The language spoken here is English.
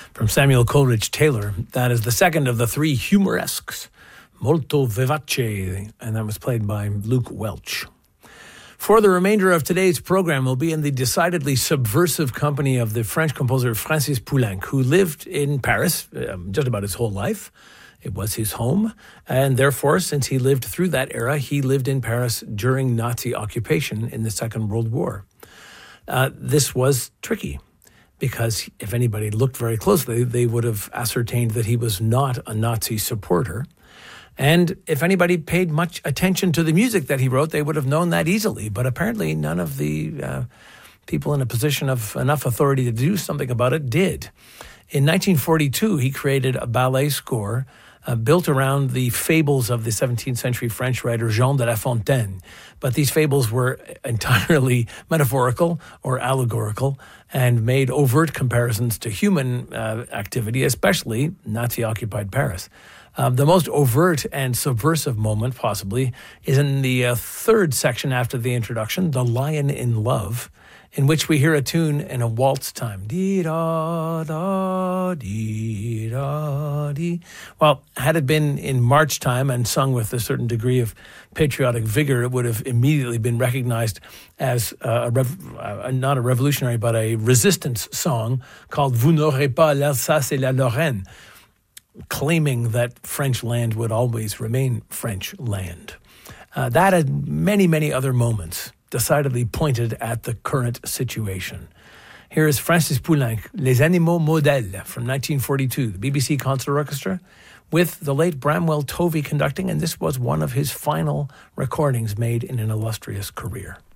from Samuel Coleridge Taylor. That is the second of the three humoresques, Molto Vivace, and that was played by Luke Welch. For the remainder of today's program, we'll be in the decidedly subversive company of the French composer Francis Poulenc, who lived in Paris just about his whole life. It was his home, and therefore, since he lived through that era, he lived in Paris during Nazi occupation in the Second World War. This was tricky, because if anybody looked very closely, they would have ascertained that he was not a Nazi supporter. And if anybody paid much attention to the music that he wrote, they would have known that easily. But apparently none of the people in a position of enough authority to do something about it did. In 1942, he created a ballet score built around the fables of the 17th century French writer Jean de La Fontaine. But these fables were entirely metaphorical or allegorical and made overt comparisons to human activity, especially Nazi-occupied Paris. The most overt and subversive moment, possibly, is in the third section after the introduction, The Lion in Love, in which we hear a tune in a waltz time. Dee-da-da, dee-da-dee. Well, had it been in march time and sung with a certain degree of patriotic vigor, it would have immediately been recognized as not a revolutionary, but a resistance song called Vous n'aurez pas l'Alsace et la Lorraine, claiming that French land would always remain French land. That and many, many other moments decidedly pointed at the current situation. Here is Francis Poulenc, Les Animaux Modèles from 1942, the BBC Concert Orchestra, with the late Bramwell Tovey conducting, and this was one of his final recordings made in an illustrious career.